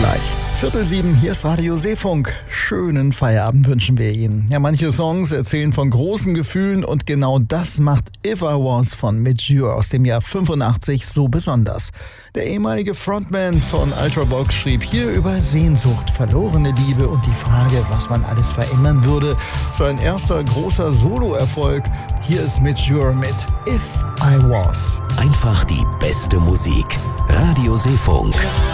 gleich. 6:45, hier ist Radio Seefunk. Schönen Feierabend wünschen wir Ihnen. Ja, manche Songs erzählen von großen Gefühlen und genau das macht If I Was von Midge Ure aus dem Jahr 85 so besonders. Der ehemalige Frontman von Ultravox schrieb hier über Sehnsucht, verlorene Liebe und die Frage, was man alles verändern würde. Sein erster großer Solo-Erfolg. Hier ist Midge Ure mit If I Was. Einfach die beste Musik. Radio Seefunk.